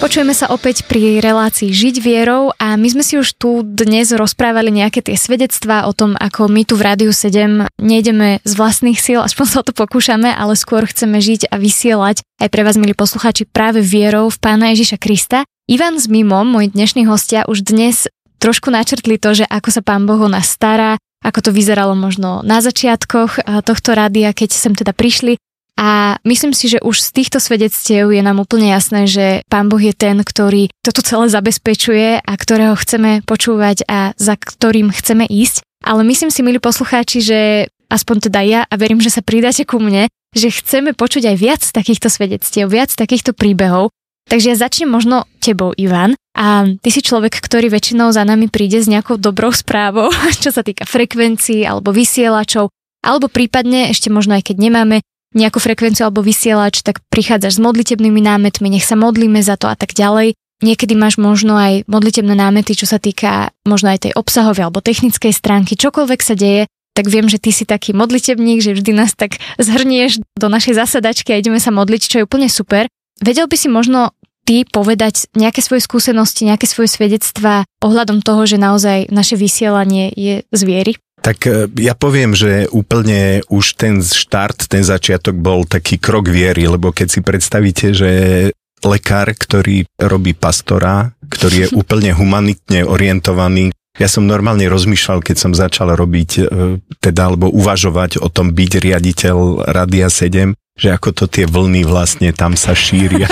Počujeme sa opäť pri relácii Žiť vierou a my sme si už tu dnes rozprávali nejaké tie svedectvá o tom, ako my tu v Rádiu 7 nejdeme z vlastných síl, aspoň sa o to pokúšame, ale skôr chceme žiť a vysielať aj pre vás, milí poslucháči, práve vierou v Pána Ježiša Krista. Ivan s Mimom, môj dnešný hostia, už dnes trošku načrtli to, že ako sa Pán Boh o nás stará, ako to vyzeralo možno na začiatkoch tohto rádia, keď sem teda prišli. A myslím si, že už z týchto svedectiev je nám úplne jasné, že Pán Boh je ten, ktorý toto celé zabezpečuje a ktorého chceme počúvať a za ktorým chceme ísť. Ale myslím si, milí poslucháči, že aspoň teda ja a verím, že sa pridáte ku mne, že chceme počuť aj viac takýchto svedectiev, viac takýchto príbehov. Takže ja začnem možno tebou, Ivan. A ty si človek, ktorý väčšinou za nami príde s nejakou dobrou správou, čo sa týka frekvencií alebo vysielačov, alebo prípadne ešte možno aj keď nemáme nejakú frekvenciu alebo vysielač, tak prichádzaš s modlitebnými námetmi, nech sa modlíme za to a tak ďalej. Niekedy máš možno aj modlitebné námety, čo sa týka možno aj tej obsahovej alebo technickej stránky, čokoľvek sa deje, tak viem, že ty si taký modlitebník, že vždy nás tak zhrnieš do našej zasadačky a ideme sa modliť, čo je úplne super. Vedel by si možno ty povedať nejaké svoje skúsenosti, nejaké svoje svedectvá ohľadom toho, že naozaj naše vysielanie je z viery? Tak ja poviem, že úplne už ten štart, ten začiatok bol taký krok viery, lebo keď si predstavíte, že lekár, ktorý robí pastora, ktorý je úplne humanitne orientovaný, ja som normálne rozmýšľal, keď som začal robiť, alebo uvažovať o tom byť riaditeľ Rádia 7, že ako to tie vlny vlastne tam sa šíria.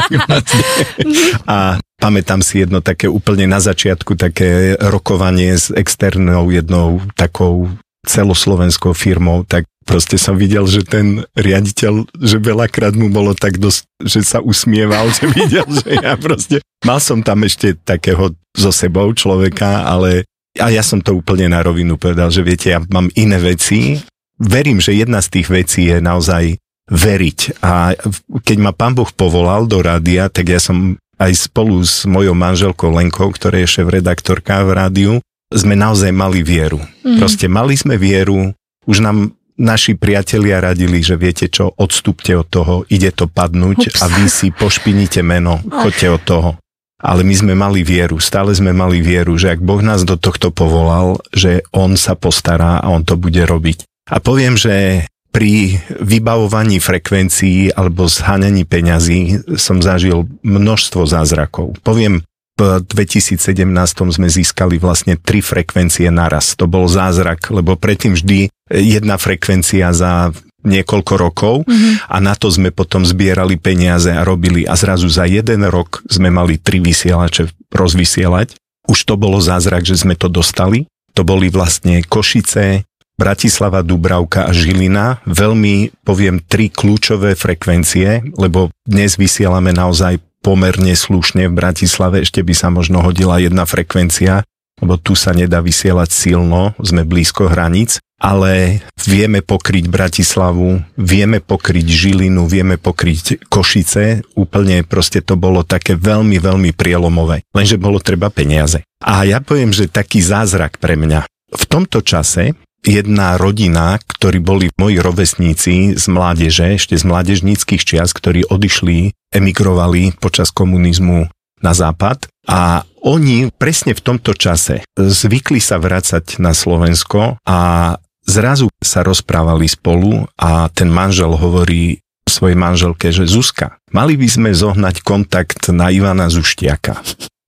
A pamätám si jedno také úplne na začiatku také rokovanie s externou jednou takou celoslovenskou firmou, tak proste som videl, že ten riaditeľ, že veľakrát mu bolo tak dosť, že sa usmieval, že videl, že ja proste mal som tam ešte takého so sebou človeka, ale a ja som to úplne na rovinu povedal, že viete, ja mám iné veci. Verím, že jedna z tých vecí je naozaj veriť. A keď ma Pán Boh povolal do rádia, tak ja som aj spolu s mojou manželkou Lenkou, ktorá je šéf-redaktorka v rádiu, sme naozaj mali vieru. Proste mali sme vieru, už nám naši priatelia radili, že viete čo, odstúpte od toho, ide to padnúť a vy si pošpinite meno, choďte od toho. Ale my sme mali vieru, stále sme mali vieru, že ak Boh nás do tohto povolal, že On sa postará a On to bude robiť. A poviem, že pri vybavovaní frekvencií alebo zháňaní peňazí som zažil množstvo zázrakov. Poviem, v 2017 sme získali vlastne 3 frekvencie naraz. To bol zázrak, lebo predtým vždy jedna frekvencia za niekoľko rokov a na to sme potom zbierali peniaze a robili a zrazu za 1 rok sme mali 3 vysielače rozvysielať. Už to bolo zázrak, že sme to dostali. To boli vlastne Košice, Bratislava, Dubravka a Žilina. Veľmi, poviem, 3 kľúčové frekvencie, lebo dnes vysielame naozaj pomerne slušne v Bratislave. Ešte by sa možno hodila jedna frekvencia, lebo tu sa nedá vysielať silno, sme blízko hraníc, ale vieme pokryť Bratislavu, vieme pokryť Žilinu, vieme pokryť Košice. Úplne proste to bolo také veľmi, veľmi prielomové. Lenže bolo treba peniaze. A ja poviem, že taký zázrak pre mňa. V tomto čase jedna rodina, ktorí boli moji rovesníci z mládeže, ešte z mládežníckych čias, ktorí odišli, emigrovali počas komunizmu na západ a oni presne v tomto čase zvykli sa vracať na Slovensko a zrazu sa rozprávali spolu a ten manžel hovorí svojej manželke, že Zuzka, mali by sme zohnať kontakt na Ivana Zuštiaka.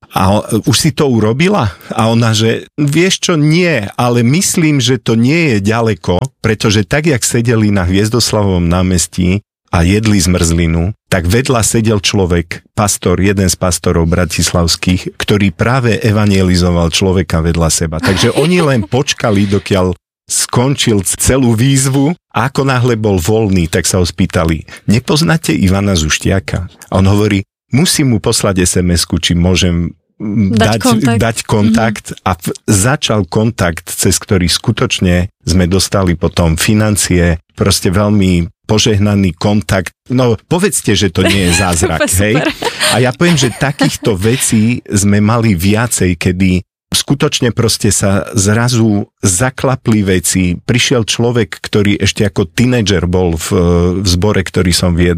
A už si to urobila? A ona, že vieš čo, nie, ale myslím, že to nie je ďaleko, pretože tak, jak sedeli na Hviezdoslavovom námestí a jedli zmrzlinu, tak vedľa sedel človek, pastor, jeden z pastorov bratislavských, ktorý práve evangelizoval človeka vedľa seba. Takže oni len počkali, dokiaľ skončil celú výzvu a ako náhle bol voľný, tak sa ho spýtali, nepoznáte Ivana Zuštiaka? A on hovorí, musím mu poslať SMS-ku, či môžem dať kontakt a začal kontakt, cez ktorý skutočne sme dostali potom financie, proste veľmi požehnaný kontakt. No, povedzte, že to nie je zázrak, hej? A ja poviem, že takýchto vecí sme mali viacej, kedy skutočne proste sa zrazu zaklapli veci. Prišiel človek, ktorý ešte ako tínedžer bol v zbore, ktorý som viedol.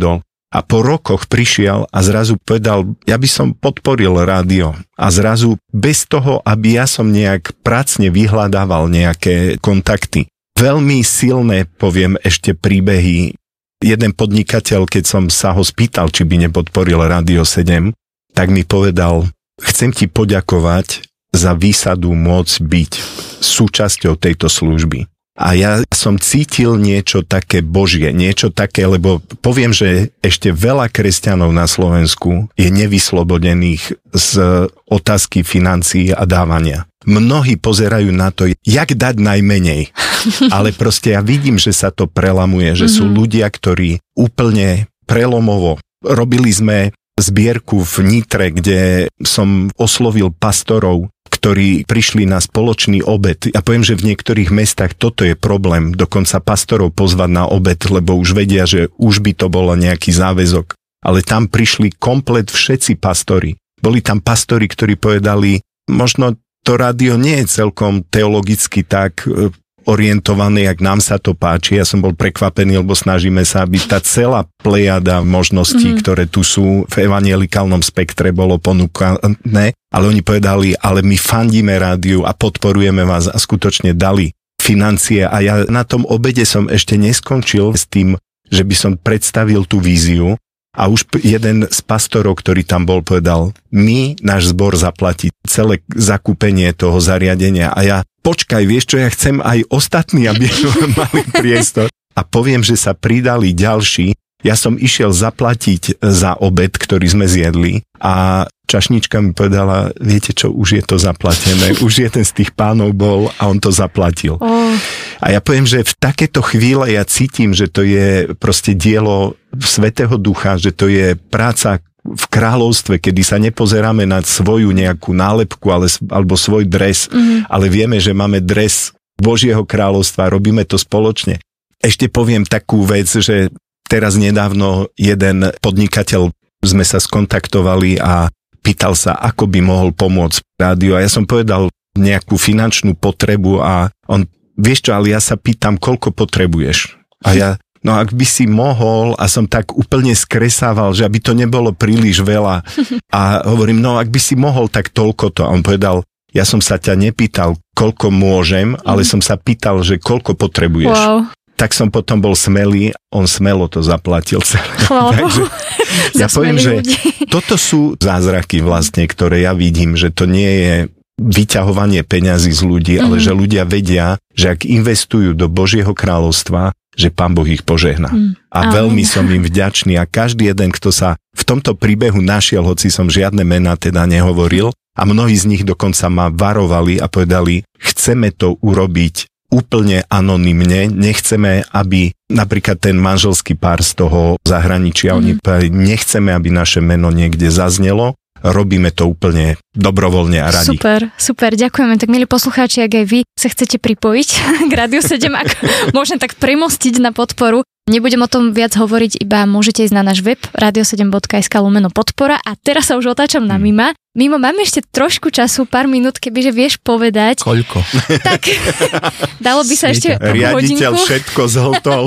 A po rokoch prišiel a zrazu povedal, ja by som podporil rádio. A zrazu bez toho, aby ja som nejak pracne vyhľadával nejaké kontakty. Veľmi silné, poviem, ešte príbehy. Jeden podnikateľ, keď som sa ho spýtal, či by nepodporil Rádio 7, tak mi povedal, chcem ti poďakovať za výsadu môcť byť súčasťou tejto služby. A ja som cítil niečo také Božie, niečo také, lebo poviem, že ešte veľa kresťanov na Slovensku je nevyslobodených z otázky financií a dávania. Mnohí pozerajú na to, jak dať najmenej. Ale proste ja vidím, že sa to prelamuje, že sú ľudia, ktorí úplne prelomovo. Robili sme zbierku v Nitre, kde som oslovil pastorov, ktorí prišli na spoločný obed. Ja poviem, že v niektorých mestách toto je problém, dokonca pastorov pozvať na obed, lebo už vedia, že už by to bolo nejaký záväzok. Ale tam prišli komplet všetci pastori. Boli tam pastori, ktorí povedali, možno to rádio nie je celkom teologicky tak orientované, jak nám sa to páči. Ja som bol prekvapený, lebo snažíme sa, aby tá celá plejada možností, ktoré tu sú v evanjelikálnom spektre, bolo ponúkané. Ale oni povedali, ale my fandíme rádiu a podporujeme vás a skutočne dali financie. A ja na tom obede som ešte neskončil s tým, že by som predstavil tú víziu. A už jeden z pastorov, ktorý tam bol, povedal, náš zbor zaplatí celé zakúpenie toho zariadenia. A ja, počkaj, vieš čo, ja chcem aj ostatní, aby mali priestor. A poviem, že sa pridali ďalší. Ja som išiel zaplatiť za obed, ktorý sme zjedli a čašnička mi povedala, viete čo, už je to zaplatené. Už jeden z tých pánov bol a on to zaplatil. A ja poviem, že v takéto chvíle ja cítim, že to je proste dielo Svätého Ducha, že to je práca v kráľovstve, kedy sa nepozeráme na svoju nejakú nálepku alebo svoj dres, ale vieme, že máme dres Božieho kráľovstva, robíme to spoločne. Ešte poviem takú vec, že teraz nedávno jeden podnikateľ, sme sa skontaktovali a pýtal sa, ako by mohol pomôcť rádiu. A ja som povedal nejakú finančnú potrebu a on, vieš čo, ale ja sa pýtam, koľko potrebuješ. A ja, no ak by si mohol, a som tak úplne skresával, že aby to nebolo príliš veľa. A hovorím, no ak by si mohol, tak toľko to. A on povedal, ja som sa ťa nepýtal, koľko môžem, ale som sa pýtal, že koľko potrebuješ. Wow. Tak som potom bol smelý, on smelo to zaplatil celé. Takže ja poviem, že toto sú zázraky vlastne, ktoré ja vidím, že to nie je vyťahovanie peňazí z ľudí, ale že ľudia vedia, že ak investujú do Božieho kráľovstva, že Pán Boh ich požehná. A veľmi som im vďačný a každý jeden, kto sa v tomto príbehu našiel, hoci som žiadne mená teda nehovoril, a mnohí z nich dokonca ma varovali a povedali, chceme to urobiť úplne anonymne, nechceme, aby napríklad ten manželský pár z toho zahraničia, oni povedali, nechceme, aby naše meno niekde zaznelo, robíme to úplne dobrovoľne a radi. Super, ďakujeme. Tak milí poslucháči, ak aj vy sa chcete pripojiť k Rádiu 7, ak môžem tak premostiť na podporu, nebudem o tom viac hovoriť, iba môžete ísť na náš web radio7.sk/podpora a teraz sa už otáčam na Mima. Mimo, máme ešte trošku času, pár minút, kebyže vieš povedať. Koľko? Tak, dalo by sa ešte hodinku. Riaditeľ všetko zhotol.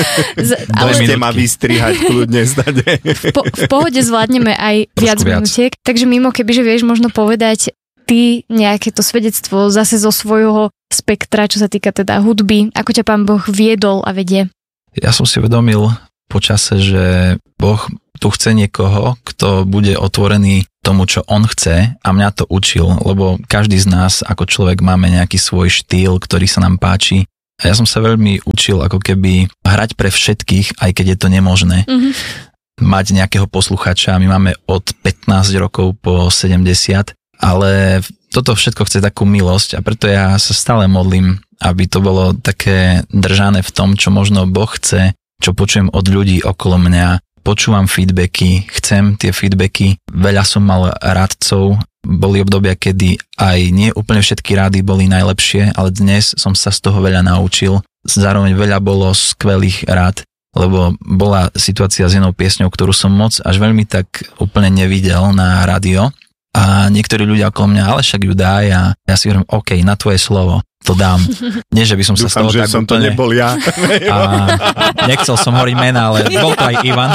Môžete ma vystrihať kľudne zdade. V pohode zvládneme aj viac minutiek. Takže Mimo, kebyže vieš možno povedať ty nejaké to svedectvo zase zo svojho spektra, čo sa týka teda hudby, ako ťa Pán Boh viedol a vedie. Ja som si uvedomil počase, že Boh tu chce niekoho, kto bude otvorený tomu, čo on chce, a mňa to učil, lebo každý z nás ako človek máme nejaký svoj štýl, ktorý sa nám páči. A ja som sa veľmi učil ako keby hrať pre všetkých, aj keď je to nemožné. Mať nejakého posluchača, my máme od 15 rokov po 70, ale toto všetko chce takú milosť a preto ja sa stále modlím, aby to bolo také držané v tom, čo možno Boh chce, čo počujem od ľudí okolo mňa. Počúvam feedbacky, chcem tie feedbacky. Veľa som mal radcov, boli obdobia, kedy aj nie úplne všetky rády boli najlepšie, ale dnes som sa z toho veľa naučil. Zároveň veľa bolo skvelých rád, lebo bola situácia s jednou piesňou, ktorú som moc až veľmi tak úplne nevidel na rádio. A niektorí ľudia okolo mňa, ale však ju daj, a ja si hovorím, OK, na tvoje slovo. to dám. Nie, že by som sa Dúfam, z toho že tak som úplne... to nebol ja. A nechcel som hovoriť mena, ale bol to aj Ivan.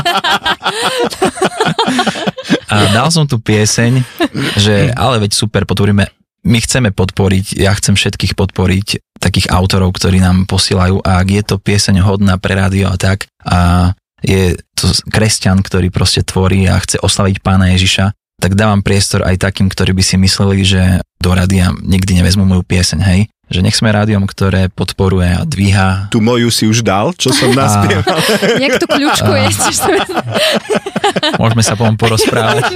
A dal som tu pieseň, že ale veď super, podporíme. My chceme podporiť, ja chcem všetkých podporiť takých autorov, ktorí nám posielajú, a ak je to pieseň hodná pre rádio a tak, a je to kresťan, ktorý proste tvorí a chce oslaviť Pána Ježiša, tak dávam priestor aj takým, ktorí by si mysleli, že do rádia nikdy nevezmú moju pieseň, hej? Že nech sme rádiom, ktoré podporuje a dvíha. Tu moju si už dal, čo som naspieval. Jak tu kľúčkuje. Môžeme sa potom porozprávať.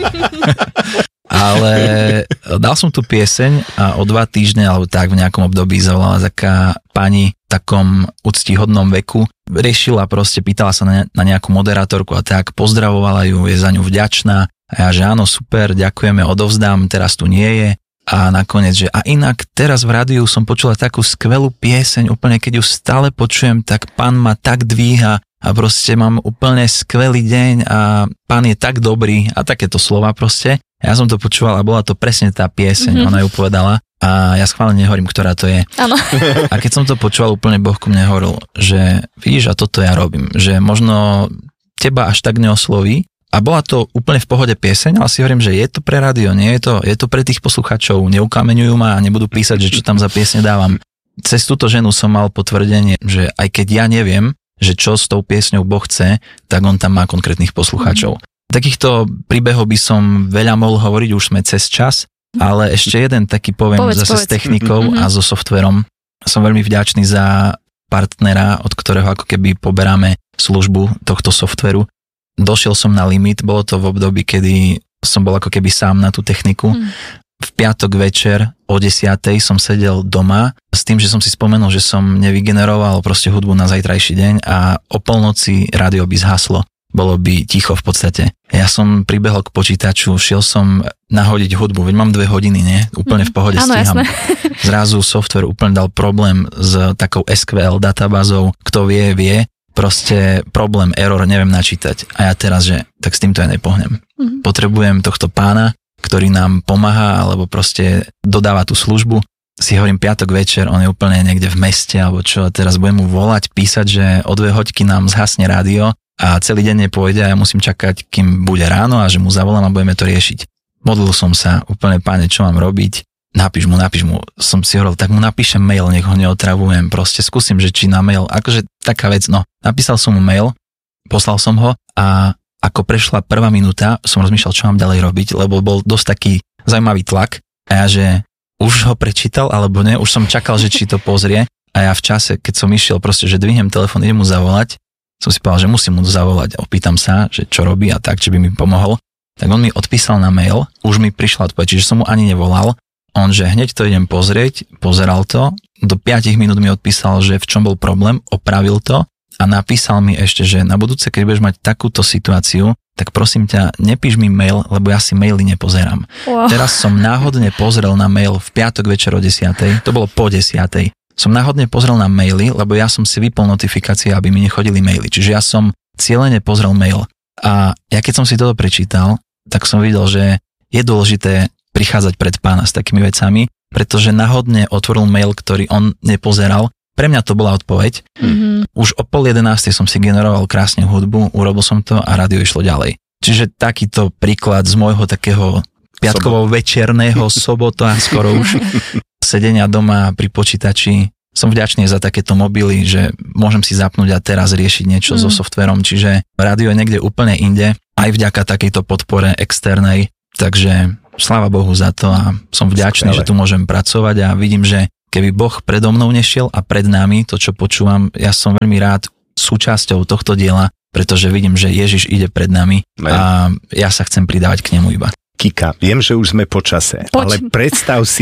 Ale dal som tu pieseň a o 2 týždne, alebo tak v nejakom období zavolala taká pani v takom úctihodnom veku. Riešila proste, pýtala sa na nejakú moderátorku a tak, pozdravovala ju, je za ňu vďačná. A ja, že áno, super, ďakujeme, odovzdám, teraz tu nie je. A nakoniec, že a inak teraz v rádiu som počula takú skvelú pieseň, úplne keď ju stále počujem, tak Pán ma tak dvíha a proste mám úplne skvelý deň a Pán je tak dobrý a takéto slova proste. Ja som to počúval a bola to presne tá pieseň, ona ju povedala a ja schválne nehovorím, ktorá to je. Áno. A keď som to počúval, úplne Boh ku mne hovoril, že vidíš, a toto ja robím, že možno teba až tak neosloví. A bola to úplne v pohode pieseň, ale si hovorím, že je to pre rádio, nie je to pre tých poslucháčov, neukameňujú ma a nebudú písať, že čo tam za piesne dávam. Cez túto ženu som mal potvrdenie, že aj keď ja neviem, že čo s tou piesňou Boh chce, tak on tam má konkrétnych poslucháčov. Takýchto príbehov by som veľa mohol hovoriť, už sme cez čas, ale ešte jeden taký poviem zase s technikou a so softverom. Som veľmi vďačný za partnera, od ktorého ako keby poberáme službu tohto softveru. Došiel som na limit, bolo to v období, kedy som bol ako keby sám na tú techniku. V piatok večer o 10:00 som sedel doma s tým, že som si spomenul, že som nevygeneroval proste hudbu na zajtrajší deň a o polnoci rádio by zhaslo. Bolo by ticho v podstate. Ja som pribehol k počítaču, šiel som nahodiť hudbu, veď mám 2 hodiny, nie? Úplne v pohode stíham. Zrazu software úplne dal problém s takou SQL databázou, kto vie, proste problém, error, neviem načítať. A ja teraz, že tak s týmto ja nepohnem. Potrebujem tohto pána, ktorý nám pomáha, alebo proste dodáva tú službu. Si hovorím piatok večer, on je úplne niekde v meste, alebo čo, teraz budem mu volať, písať, že o 2 hodiny nám zhasne rádio a celý deň nepôjde a ja musím čakať, kým bude ráno a že mu zavolám a budeme to riešiť. Modlil som sa, úplne páne, čo mám robiť? Napíš mu, som si hovoril, tak mu napíšem mail, nech ho neotravujem, proste skúsim, že či na mail, akože taká vec, no, napísal som mu mail, poslal som ho a ako prešla 1. minúta, som rozmýšľal, čo mám ďalej robiť, lebo bol dosť taký zaujímavý tlak a ja, že už ho prečítal, alebo ne, už som čakal, že či to pozrie a ja v čase, keď som išiel proste, že dvihnem telefón, idem mu zavolať, som si povedal, že musím mu zavolať, opýtam sa, že čo robí a tak, či by mi pomohol, tak on mi odpísal na mail, už mi prišla odpoveď, čiže som mu ani nevolal. On, že hneď to idem pozrieť, pozeral to, do 5 minút mi odpísal, že v čom bol problém, opravil to a napísal mi ešte, že na budúce, keď budeš mať takúto situáciu, tak prosím ťa, nepíš mi mail, lebo ja si maily nepozerám. Wow. Teraz som náhodne pozrel na mail v piatok večer o 10:00, to bolo po 10:00. Som náhodne pozrel na maily, lebo ja som si vypol notifikácie, aby mi nechodili maily. Čiže ja som cieľene pozrel mail. A ja keď som si toto prečítal, tak som videl, že je dôležité prichádzať pred pána s takými vecami, pretože náhodne otvoril mail, ktorý on nepozeral. Pre mňa to bola odpoveď. Už o 10:30 som si generoval krásne hudbu, urobil som to a rádio išlo ďalej. Čiže takýto príklad z môjho takého piatkovo-večerného sobota, skoro už sedenia doma pri počítači. Som vďačný za takéto mobily, že môžem si zapnúť a teraz riešiť niečo so softverom, čiže rádio je niekde úplne inde, aj vďaka takejto podpore externej, takže sláva Bohu za to a som vďačný, že tu môžem pracovať a vidím, že keby Boh predo mnou nešiel a pred nami, to čo počúvam, ja som veľmi rád súčasťou tohto diela, pretože vidím, že Ježiš ide pred nami a ja sa chcem pridávať k nemu iba. Kika, viem, že už sme po čase, ale predstav si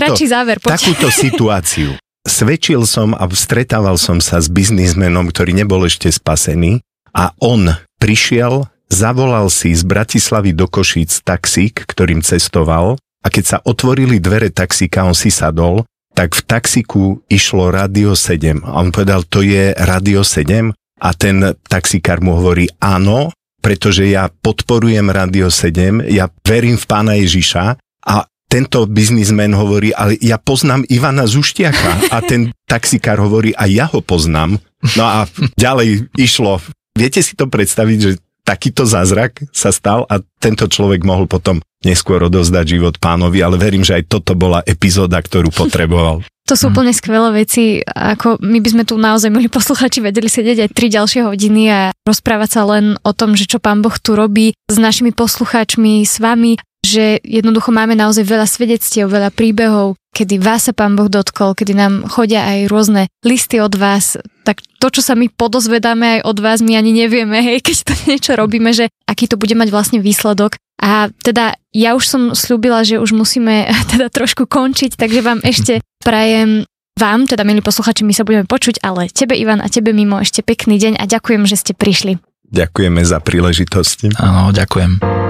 takúto situáciu. Svedčil som a stretával som sa s biznismenom, ktorý nebol ešte spasený a on prišiel, zavolal si z Bratislavy do Košíc taxík, ktorým cestoval a keď sa otvorili dvere taxíka, on si sadol, tak v taxíku išlo Rádio 7 a on povedal, to je Rádio 7 a ten taxikár mu hovorí áno, pretože ja podporujem Rádio 7, ja verím v Pána Ježiša a tento biznismen hovorí, ale ja poznám Ivana Zuštiaka. A ten taxikár hovorí, a ja ho poznám. No a ďalej išlo. Viete si to predstaviť, že takýto zázrak sa stal a tento človek mohol potom neskôr odovzdať život Pánovi, ale verím, že aj toto bola epizóda, ktorú potreboval. To sú úplne skvelé veci, ako my by sme tu naozaj, milí posluchači, vedeli sedieť aj 3 ďalšie hodiny a rozprávať sa len o tom, že čo Pán Boh tu robí s našimi poslucháčmi, s vami, že jednoducho máme naozaj veľa svedectiev, veľa príbehov, kedy vás sa Pán Boh dotkol, kedy nám chodia aj rôzne listy od vás, tak to, čo sa my podozvedáme aj od vás, my ani nevieme, hej, keď to niečo robíme, že aký to bude mať vlastne výsledok. A teda ja už som sľúbila, že už musíme teda trošku končiť, takže vám ešte prajem vám, teda milí posluchači, my sa budeme počuť, ale tebe, Ivan, a tebe, Mimo, ešte pekný deň a ďakujem, že ste prišli. Ďakujeme za príležitosti. Áno, ďakujem.